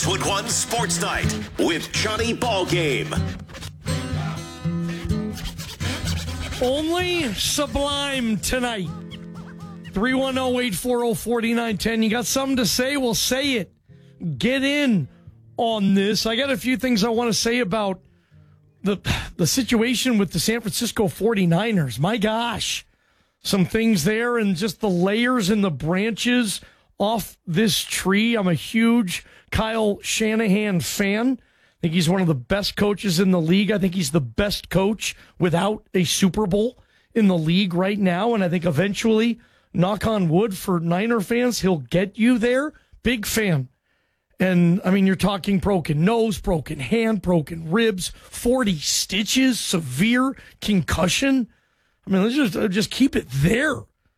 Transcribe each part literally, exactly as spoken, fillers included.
Westwood One Sports Night with Johnny Ballgame. Only Sublime tonight. three one zero, eight four zero, four nine one zero. You got something to say? Well, say it. Get in on this. I got a few things I want to say about the the situation with the San Francisco forty-niners. My gosh. Some things there and just the layers and the branches off this tree. I'm a huge Kyle Shanahan fan. I think he's one of the best coaches in the league. I think he's the best coach without a Super Bowl in the league right now. And I think eventually, knock on wood for Niner fans, he'll get you there. Big fan. And, I mean, you're talking broken nose, broken hand, broken ribs, forty stitches, severe concussion. I mean, let's just, uh, just keep it there.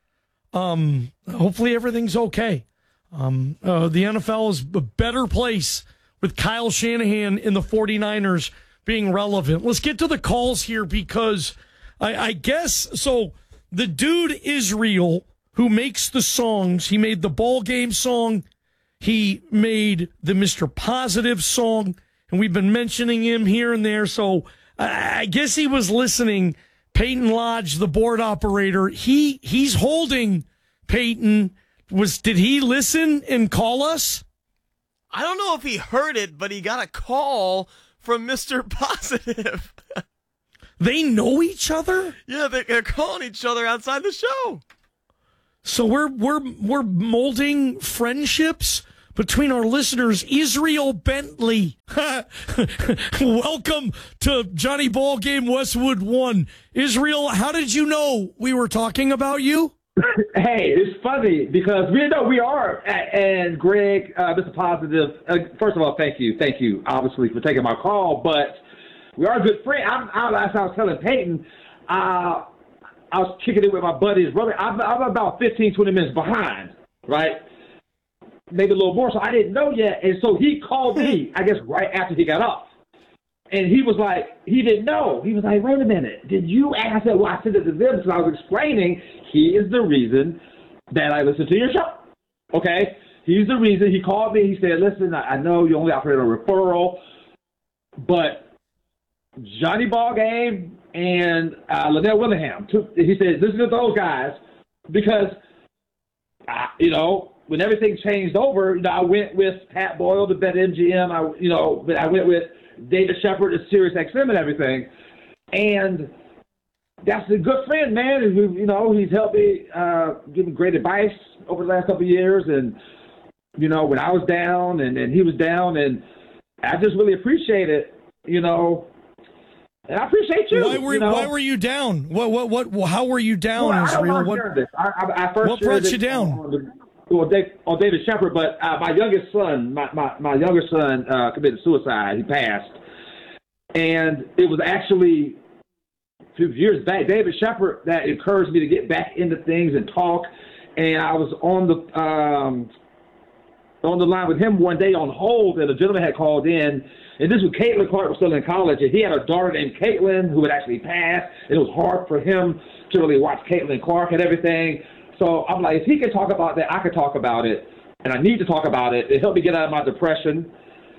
Um, hopefully everything's okay. Um, uh, the N F L is a better place with Kyle Shanahan in the forty-niners being relevant. Let's get to the calls here because I, I guess, so the dude Israel who makes the songs, he made the ball game song, he made the Mister Positive song, and we've been mentioning him here and there, so I, I guess he was listening. Peyton Lodge, the board operator, he he's holding Peyton. Was did he listen and call us? I don't know if he heard it, but he got a call from Mister Positive. They know each other? Yeah, they're calling each other outside the show. So we're we're we're molding friendships between our listeners. Israel Bentley, welcome to Johnny Ballgame Westwood One. Israel, how did you know we were talking about you? Hey, it's funny because we know we are. And Greg, uh, Mister Positive, uh, first of all, thank you. Thank you, obviously, for taking my call. But we are a good friend. I'm, I, as I was telling Peyton, uh, I was kicking it with my buddy's brother. I'm, I'm about fifteen, twenty minutes behind, right? Maybe a little more. So I didn't know yet. And so he called me, I guess, right after he got off. And he was like, he didn't know. He was like, wait a minute. Did you ask that? Well, I said it to them because I was explaining he is the reason that I listen to your show. Okay? He's the reason. He called me. He said, listen, I know you only operate a referral, but Johnny Ballgame and uh, Linnell Willingham, two, he said, listen to those guys because, uh, you know, when everything changed over, you know, I went with Pat Boyle to BetMGM. I, you know, I went with David Shepard to Sirius X M and everything. And that's a good friend, man. And, you know, he's helped me, uh, give me great advice over the last couple of years. And, you know, when I was down and, and he was down, and I just really appreciate it, you know. And I appreciate you. Why were you know? Why were you down? What what what? How were you down, well, Israel? I, What, I, I, I first what brought you down? On, the, on, Dave, on David Shepard, but uh, my youngest son, my my, my youngest son uh, committed suicide. He passed, and it was actually a few years back. David Shepard that encouraged me to get back into things and talk. And I was on the um, on the line with him one day on hold, and a gentleman had called in. And this was Caitlin Clark was still in college, and he had a daughter named Caitlin who had actually passed. And it was hard for him to really watch Caitlin Clark and everything. So I'm like, if he can talk about that, I can talk about it. And I need to talk about it. It helped me get out of my depression.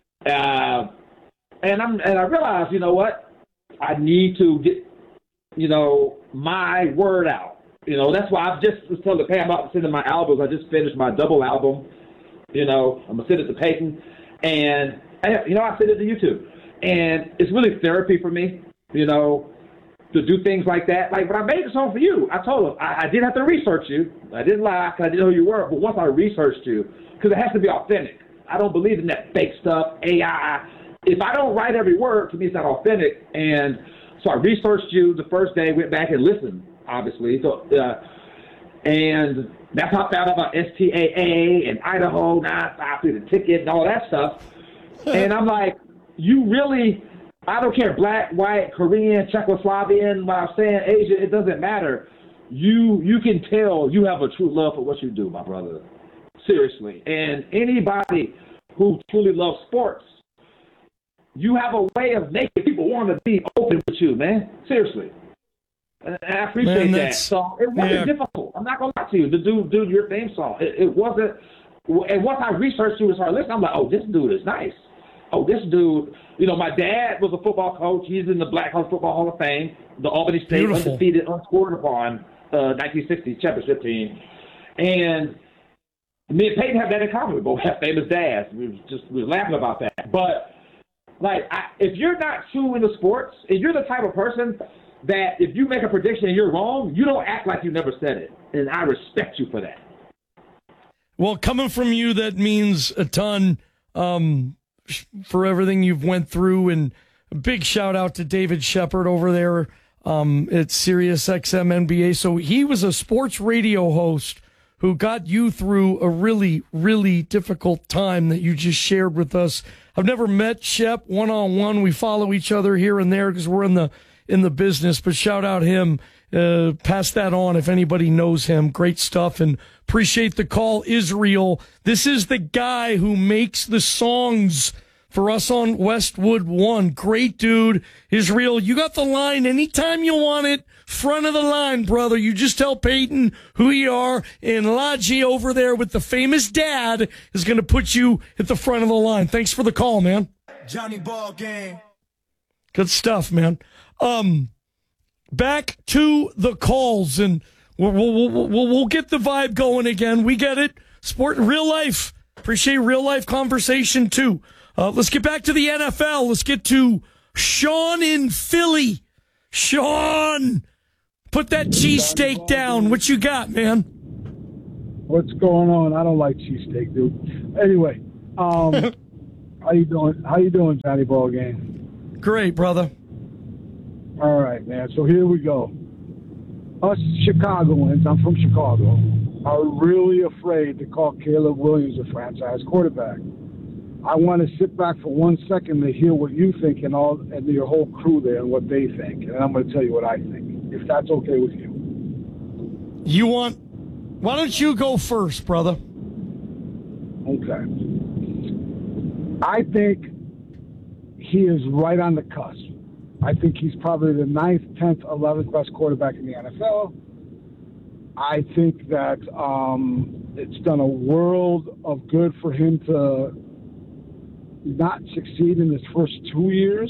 Uh, and I'm and I realized, you know what? I need to get, you know, my word out. You know, that's why I've just was telling Pam about sending my albums. I just finished my double album. You know, I'm going to send it to Peyton. And I, you know, I sent it to YouTube, and it's really therapy for me, you know, to do things like that. Like when I made the song for you, I told him I, I didn't have to research you. I didn't lie because I didn't know who you were. But once I researched you, because it has to be authentic. I don't believe in that fake stuff, A I. If I don't write every word, to me it's not authentic. And so I researched you the first day, went back and listened, obviously. So, uh, and that's how I found out about S T A A and Idaho, now I through the ticket and all that stuff. And I'm like, you really, I don't care, black, white, Korean, Czechoslovakian, what I'm saying, Asian, it doesn't matter. You you can tell you have a true love for what you do, my brother. Seriously. And anybody who truly loves sports, you have a way of making people want to be open with you, man. Seriously. And I appreciate man, that. So it wasn't yeah. difficult. I'm not going to lie to you to do, do your theme song. It, it wasn't and once I researched who was her list, I'm like, oh, this dude is nice. Oh, this dude, you know, my dad was a football coach. He's in the Black College Football Hall of Fame, the Albany State Beautiful. undefeated, unscored upon uh, nineteen sixty championship team. And me and Peyton have that in common. We both have famous dads. We were just we were laughing about that. But, like, I, if you're not true into sports, and you're the type of person that if you make a prediction and you're wrong, you don't act like you never said it. And I respect you for that. Well, coming from you, that means a ton um, for everything you've went through. And a big shout out to David Shepard over there um, at Sirius X M N B A. So he was a sports radio host who got you through a really, really difficult time that you just shared with us. I've never met Shep one-on-one. We follow each other here and there because we're in the in the business, but shout out him. Uh, pass that on if anybody knows him. Great stuff, and appreciate the call, Israel. This is the guy who makes the songs for us on Westwood One. Great dude. Israel, you got the line anytime you want it. Front of the line, brother. You just tell Peyton who you are, and Laji over there with the famous dad is going to put you at the front of the line. Thanks for the call, man. Johnny Ball Game. Good stuff, man. Um, back to the calls, and we'll, we'll, we'll, we'll, we'll get the vibe going again. We get it. Sport, real life. Appreciate real life conversation, too. Uh, let's get back to the N F L. Let's get to Sean in Philly. Sean, put that cheesesteak down. What you got, man? What's going on? I don't like cheesesteak, dude. Anyway, um, how you doing? How you doing, Johnny Ball Game? Great, brother. All right, man. So here we go. Us Chicagoans, I'm from Chicago, are really afraid to call Caleb Williams a franchise quarterback. I want to sit back for one second to hear what you think and all and your whole crew there and what they think, and I'm going to tell you what I think, if that's okay with you. You want? Why don't you go first, brother? Okay. I think he is right on the cusp. I think he's probably the ninth, tenth, eleventh best quarterback in the N F L. I think that um, it's done a world of good for him to not succeed in his first two years.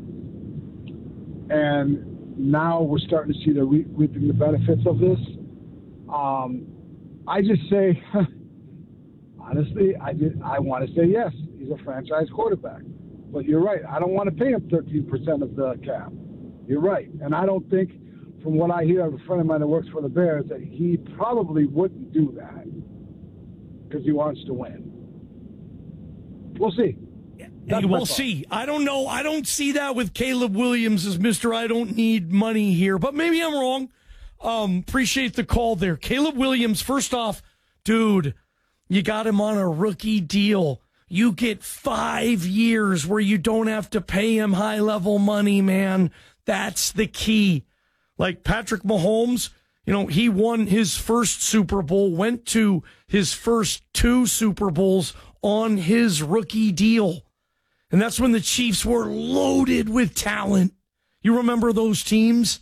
And now we're starting to see the re- reaping the benefits of this. Um, I just say, honestly, I did, I want to say yes, he's a franchise quarterback. But you're right. I don't want to pay him thirteen percent of the cap. You're right. And I don't think, from what I hear of a friend of mine that works for the Bears, that he probably wouldn't do that because he wants to win. We'll see. Hey, we'll see. I don't know. I don't see that with Caleb Williams as Mister I don't need money here, but maybe I'm wrong. Um, appreciate the call there. Caleb Williams, first off, dude, you got him on a rookie deal. You get five years where you don't have to pay him high-level money, man. That's the key. Like Patrick Mahomes, you know, he won his first Super Bowl, went to his first two Super Bowls on his rookie deal. And that's when the Chiefs were loaded with talent. You remember those teams?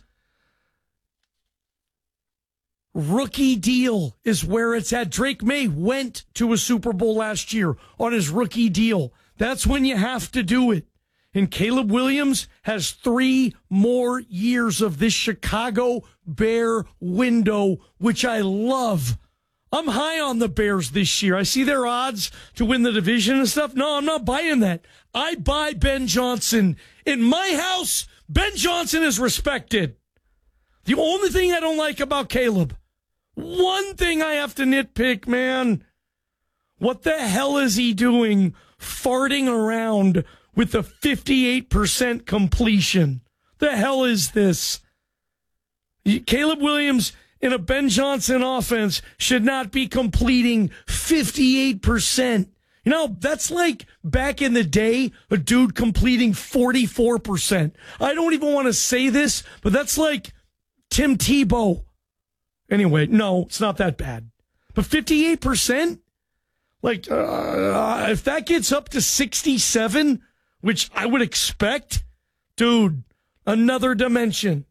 Rookie deal is where it's at. Drake May went to a Super Bowl last year on his rookie deal. That's when you have to do it. And Caleb Williams has three more years of this Chicago Bear window, which I love. I'm high on the Bears this year. I see their odds to win the division and stuff. No, I'm not buying that. I buy Ben Johnson. In my house, Ben Johnson is respected. The only thing I don't like about Caleb, one thing I have to nitpick, man. What the hell is he doing farting around with the fifty-eight percent completion? The hell is this? Caleb Williams in a Ben Johnson offense should not be completing fifty-eight percent. You know, that's like back in the day, a dude completing forty-four percent. I don't even want to say this, but that's like Tim Tebow. Anyway, no, it's not that bad. But fifty-eight percent? Like, uh, if that gets up to sixty-seven, which I would expect, dude, another dimension.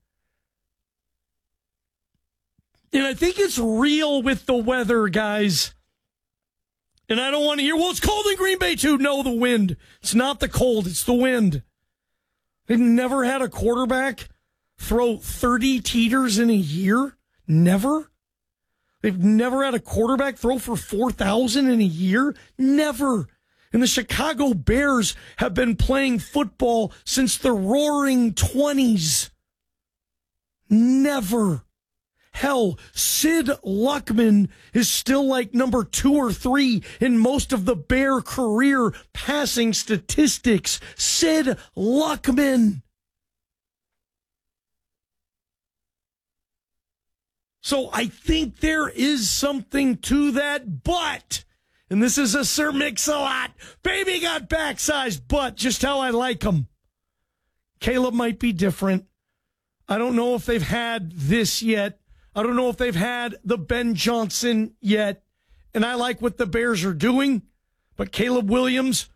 And I think it's real with the weather, guys. And I don't want to hear, well, it's cold in Green Bay too. No, the wind. It's not the cold, it's the wind. They've never had a quarterback throw thirty teeters in a year. Never. They've never had a quarterback throw for four thousand in a year. Never. And the Chicago Bears have been playing football since the roaring twenties. Never. Hell, Sid Luckman is still like number two or three in most of the Bear career passing statistics. Sid Luckman. So I think there is something to that, but, and this is a Sir Mix-a-Lot, baby got back-sized, but just how I like him. Caleb might be different. I don't know if they've had this yet. I don't know if they've had the Ben Johnson yet. And I like what the Bears are doing. But Caleb Williams,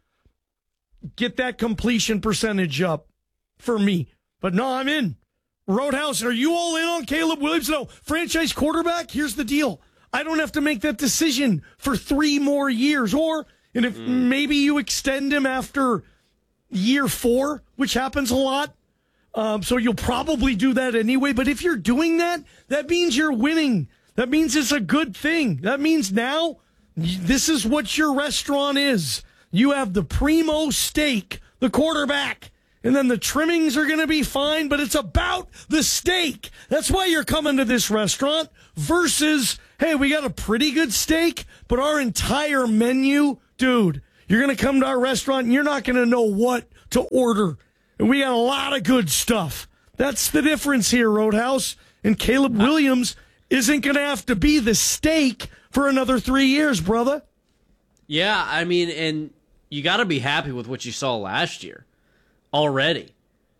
get that completion percentage up for me. But no, I'm in. Roadhouse, are you all in on Caleb Williams? No, franchise quarterback, here's the deal. I don't have to make that decision for three more years. Or, and if mm. maybe you extend him after year four, which happens a lot. Um, so you'll probably do that anyway. But if you're doing that, that means you're winning. That means it's a good thing. That means now this is what your restaurant is. You have the primo steak, the quarterback, and then the trimmings are going to be fine, but it's about the steak. That's why you're coming to this restaurant versus, hey, we got a pretty good steak, but our entire menu, dude, you're going to come to our restaurant and you're not going to know what to order. And we got a lot of good stuff. That's the difference here, Roadhouse. And Caleb Williams isn't going to have to be the steak for another three years, brother. Yeah, I mean, and you got to be happy with what you saw last year already.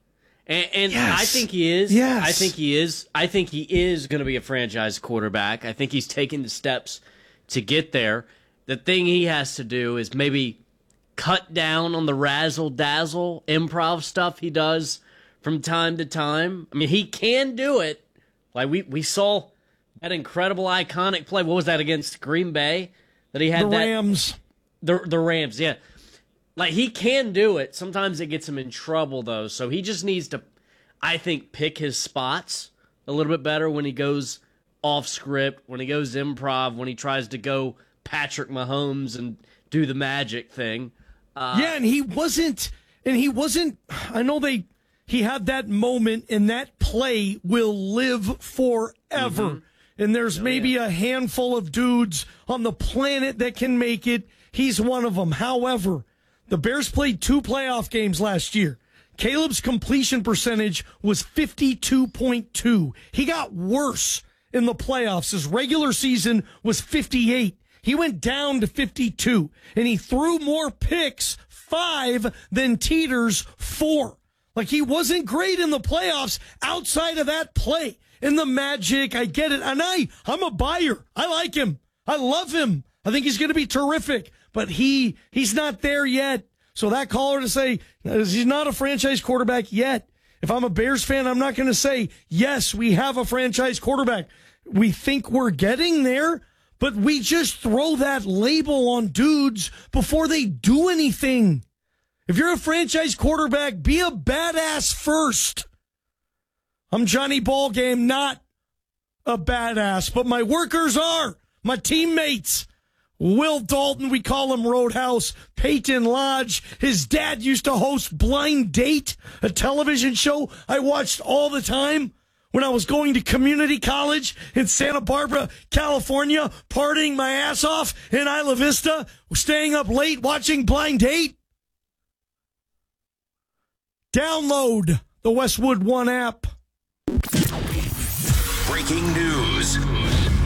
And, and yes. I think he is. Yes. I think he is. I think he is going to be a franchise quarterback. I think he's taking the steps to get there. The thing he has to do is maybe cut down on the razzle-dazzle improv stuff he does from time to time. I mean, he can do it. Like, we, we saw that incredible, iconic play. What was that against Green Bay? That he had the that, Rams. The, the Rams, yeah. Like, he can do it. Sometimes it gets him in trouble, though. So he just needs to, I think, pick his spots a little bit better when he goes off script, when he goes improv, when he tries to go Patrick Mahomes and do the magic thing. Uh, yeah, and he wasn't, and he wasn't, I know they, he had that moment, and that play will live forever. Mm-hmm. And there's oh, maybe yeah. a handful of dudes on the planet that can make it. He's one of them. However, the Bears played two playoff games last year. Caleb's completion percentage was fifty-two point two. He got worse in the playoffs. His regular season was fifty-eight. He went down to fifty-two, and he threw more picks, five, than Teeters, four. Like, he wasn't great in the playoffs outside of that play. And the magic, I get it. And I, I'm a buyer. I like him. I love him. I think he's going to be terrific. But he he's not there yet. So that caller to say he's not a franchise quarterback yet. If I'm a Bears fan, I'm not going to say, yes, we have a franchise quarterback. We think we're getting there. But we just throw that label on dudes before they do anything. If you're a franchise quarterback, be a badass first. I'm Johnny Ballgame, not a badass, but my workers are. My teammates. Will Dalton, we call him Roadhouse. Peyton Lodge, his dad used to host Blind Date, a television show I watched all the time when I was going to community college in Santa Barbara, California, partying my ass off in Isla Vista, staying up late watching Blind Date. Download the Westwood One app. Breaking news.